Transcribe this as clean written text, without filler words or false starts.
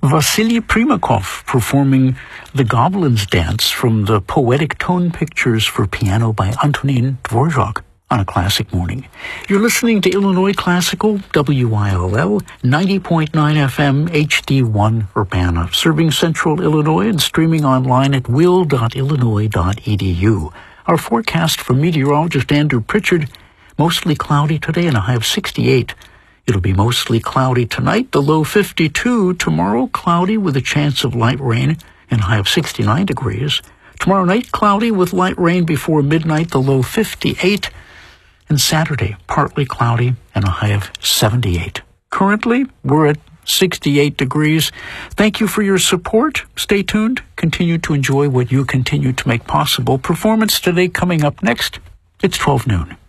Vasily Primakov performing the Goblin's Dance from the Poetic Tone Pictures for piano by Antonin Dvorak on a classic morning. You're listening to Illinois Classical, WILL, 90.9 FM, HD1 Urbana, serving Central Illinois and streaming online at will.illinois.edu. Our forecast from meteorologist Andrew Pritchard, mostly cloudy today and a high of 68. It'll be mostly cloudy tonight, the low 52. Tomorrow, cloudy with a chance of light rain and a high of 69 degrees. Tomorrow night, cloudy with light rain before midnight, the low 58. And Saturday, partly cloudy and a high of 78. Currently, we're at 68 degrees. Thank you for your support. Stay tuned. Continue to enjoy what you continue to make possible. Performance today coming up next. It's 12 noon.